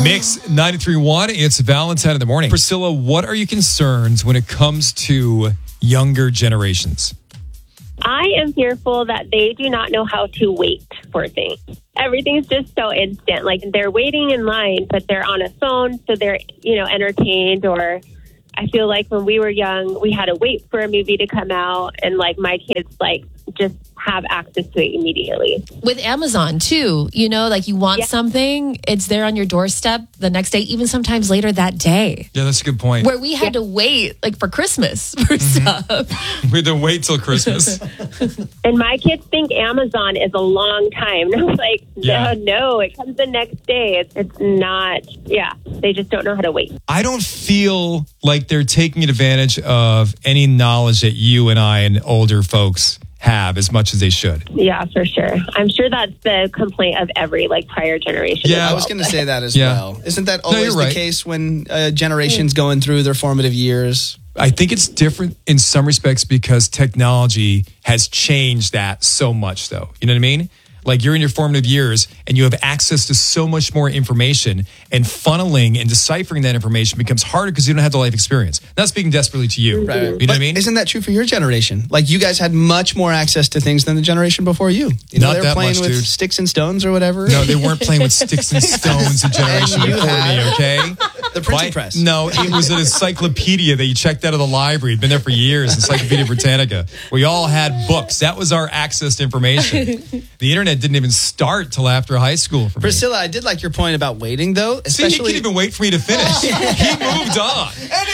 Mix 93.1. It's Valentine in the morning. Priscilla, what are your concerns when it comes to younger generations? I am fearful that they do not know how to wait for things. Everything's just so instant. Like, they're waiting in line, but they're on a phone, so they're, entertained. Or I feel like when we were young, we had to wait for a movie to come out, and like my kids just have access to it immediately. With Amazon too, you want something, it's there on your doorstep the next day, even sometimes later that day. Yeah, that's a good point. Where we had to wait for Christmas for stuff. We had to wait till Christmas. And my kids think Amazon is a long time. And I was like, no, it comes the next day. It's not, they just don't know how to wait. I don't feel like they're taking advantage of any knowledge that you and I and older folks have as much as they should. Yeah, for sure. I'm sure that's the complaint of every prior generation. Yeah, I was going to say that as well. Isn't that always the case when generations going through their formative years? I think it's different in some respects because technology has changed that so much, though. You know what I mean? Like, you're in your formative years and you have access to so much more information, and funneling and deciphering that information becomes harder because you don't have the life experience. Not speaking desperately to you. Right. You know what I mean? Isn't that true for your generation? Like, you guys had much more access to things than the generation before you. Not they were that playing much, with dude. sticks and stones or whatever. No, they weren't playing with sticks and stones the generation before me, okay? The printing press. No, it was an encyclopedia that you checked out of the library. It'd been there for years, Encyclopedia Britannica. We all had books. That was our access to information. The internet didn't even start till after high school for me. Priscilla, I did like your point about waiting, though. Especially, See, he can't even wait for me to finish. He moved on.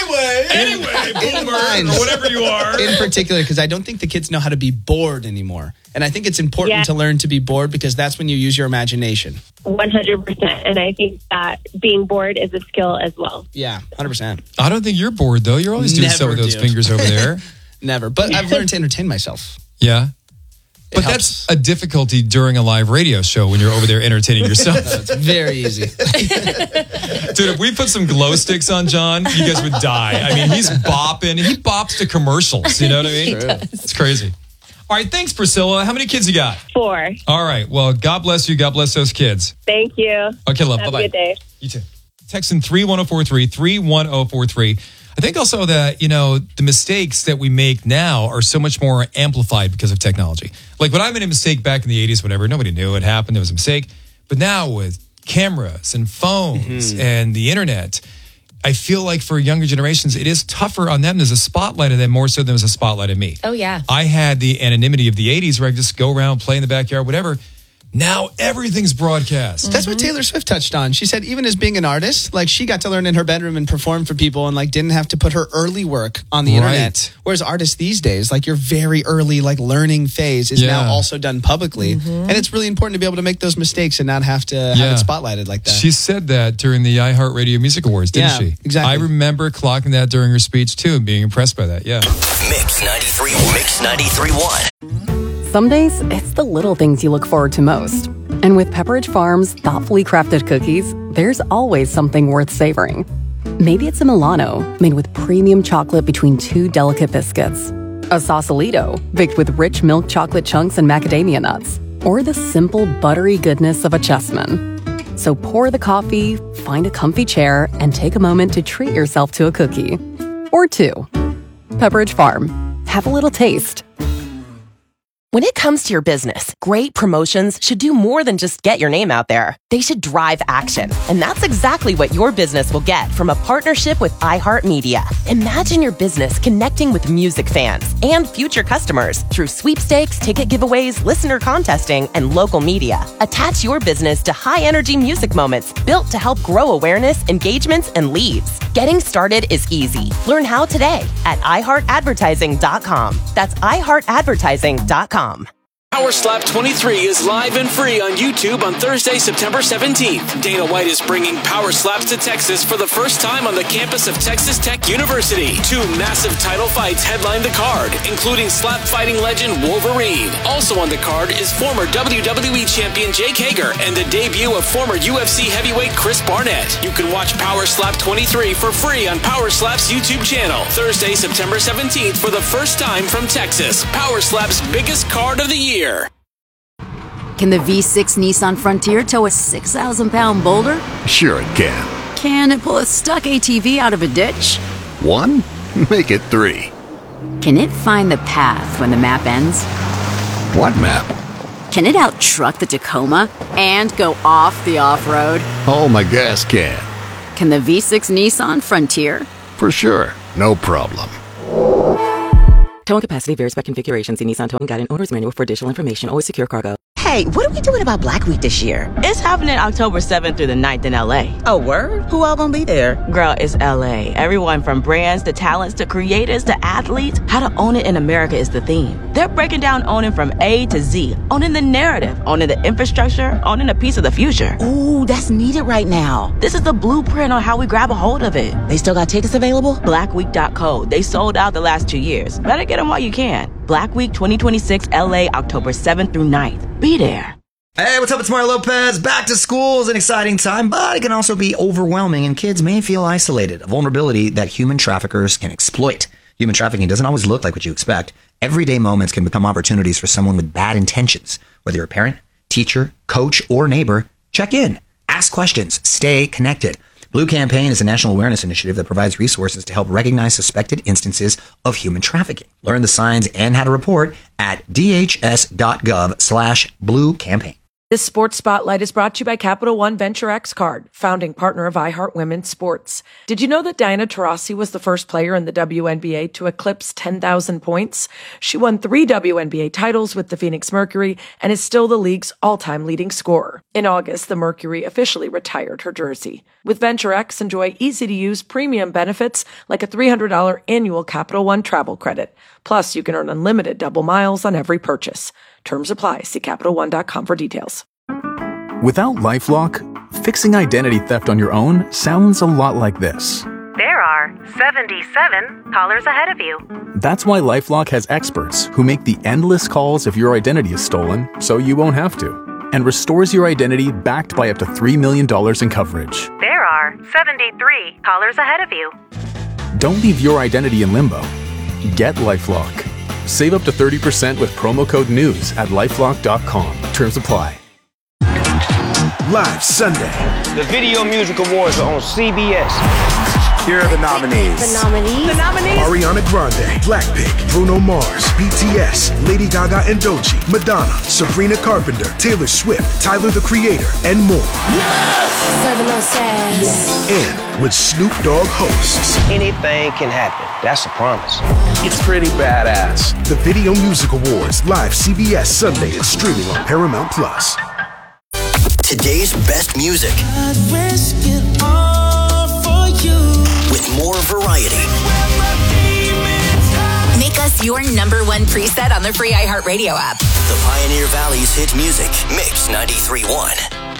Anyway, boomer, or whatever you are. In particular, because I don't think the kids know how to be bored anymore. And I think it's important to learn to be bored because that's when you use your imagination. 100%. And I think that being bored is a skill as well. Yeah, 100%. I don't think you're bored, though. You're always doing Never, some of those dude. fingers over there. Never. But I've learned to entertain myself. Yeah. But helps. that's a difficulty during a live radio show when you're over there entertaining yourself. It's very easy. Dude, if we put some glow sticks on John, you guys would die. I mean, he's bopping. He bops to commercials. You know what I mean? It's crazy. All right, thanks, Priscilla. How many kids you got? 4. All right. Well, God bless you. God bless those kids. Thank you. Okay, love. Have Bye-bye. a good day. You too. Text in 31043, 31043. I think also that, the mistakes that we make now are so much more amplified because of technology. Like, when I made a mistake back in the 80s, whatever, nobody knew it happened. It was a mistake. But now with cameras and phones and the internet, I feel like for younger generations, it is tougher on them. There's a spotlight on them more so than there's a spotlight on me. Oh, yeah. I had the anonymity of the 80s where I could just go around, play in the backyard, whatever. Now everything's broadcast. That's what Taylor Swift touched on. She said even as being an artist, she got to learn in her bedroom and perform for people and didn't have to put her early work on the internet. Whereas artists these days, your very early learning phase is now also done publicly. And it's really important to be able to make those mistakes and not have to have it spotlighted like that. She said that during the iHeartRadio Music Awards, didn't she? Exactly. I remember clocking that during her speech too and being impressed by that. Yeah. Mix 93.1. Mix 93.1. Some days, it's the little things you look forward to most. And with Pepperidge Farm's thoughtfully crafted cookies, there's always something worth savoring. Maybe it's a Milano, made with premium chocolate between 2 delicate biscuits. A Sausalito, baked with rich milk chocolate chunks and macadamia nuts. Or the simple, buttery goodness of a Chessman. So pour the coffee, find a comfy chair, and take a moment to treat yourself to a cookie. Or 2. Pepperidge Farm. Have a little taste. When it comes to your business, great promotions should do more than just get your name out there. They should drive action. And that's exactly what your business will get from a partnership with iHeartMedia. Imagine your business connecting with music fans and future customers through sweepstakes, ticket giveaways, listener contesting, and local media. Attach your business to high-energy music moments built to help grow awareness, engagements, and leads. Getting started is easy. Learn how today at iHeartAdvertising.com. That's iHeartAdvertising.com. Power Slap 23 is live and free on YouTube on Thursday, September 17th. Dana White is bringing Power Slaps to Texas for the first time on the campus of Texas Tech University. 2 massive title fights headline the card, including slap fighting legend Wolverine. Also on the card is former WWE champion Jake Hager and the debut of former UFC heavyweight Chris Barnett. You can watch Power Slap 23 for free on Power Slap's YouTube channel. Thursday, September 17th for the first time from Texas. Power Slap's biggest card of the year. Can the V6 Nissan Frontier tow a 6,000-pound boulder? Sure it can. Can it pull a stuck ATV out of a ditch? 1? Make it 3. Can it find the path when the map ends? What map? Can it out-truck the Tacoma and go off the off-road? Oh, my gas can. Can the V6 Nissan Frontier? For sure. No problem. Towing capacity varies by configuration. See Nissan Towing Guide and Owner's Manual for additional information. Always secure cargo. Hey, what are we doing about Black Week this year? It's happening October 7th through the 9th in LA. Oh, word? Who all gonna be there? Girl, it's LA. Everyone from brands to talents to creators to athletes. How to own it in America is the theme. They're breaking down owning from A to Z. Owning the narrative, owning the infrastructure, owning a piece of the future. Ooh, that's needed right now. This is the blueprint on how we grab a hold of it. They still got tickets available? Blackweek.co. They sold out the last 2 years. Better get them while you can. Black Week 2026 LA, October 7th through 9th. Be there. Hey, what's up? It's Mario Lopez. Back to school is an exciting time, but it can also be overwhelming, and kids may feel isolated, a vulnerability that human traffickers can exploit. Human trafficking doesn't always look like what you expect. Everyday moments can become opportunities for someone with bad intentions. Whether you're a parent, teacher, coach, or neighbor, check in, ask questions, stay connected. Blue Campaign is a national awareness initiative that provides resources to help recognize suspected instances of human trafficking. Learn the signs and how to report at dhs.gov/Blue Campaign. This Sports Spotlight is brought to you by Capital One Venture X Card, founding partner of iHeart Women's Sports. Did you know that Diana Taurasi was the first player in the WNBA to eclipse 10,000 points? She won 3 WNBA titles with the Phoenix Mercury and is still the league's all-time leading scorer. In August, the Mercury officially retired her jersey. With Venture X, enjoy easy-to-use premium benefits like a $300 annual Capital One travel credit. Plus, you can earn unlimited double miles on every purchase. Terms apply. See CapitalOne.com for details. Without LifeLock, fixing identity theft on your own sounds a lot like this. There are 77 callers ahead of you. That's why LifeLock has experts who make the endless calls if your identity is stolen so you won't have to, and restores your identity backed by up to $3 million in coverage. There are 73 callers ahead of you. Don't leave your identity in limbo. Get LifeLock. Save up to 30% with promo code NEWS at LifeLock.com. Terms apply. Live Sunday. The Video Music Awards are on CBS. Here are the nominees. Ariana Grande, Blackpink, Bruno Mars, BTS, Lady Gaga and Doechii, Madonna, Sabrina Carpenter, Taylor Swift, Tyler the Creator, and more. And with Snoop Dogg hosts. Anything can happen. That's a promise. It's pretty badass. The Video Music Awards, live CBS Sunday and streaming on Paramount Plus. Today's best music. I'd risk it all for you. With more variety. Make us your #1 preset on the free iHeartRadio app. The Pioneer Valley's hit music. Mix 93.1.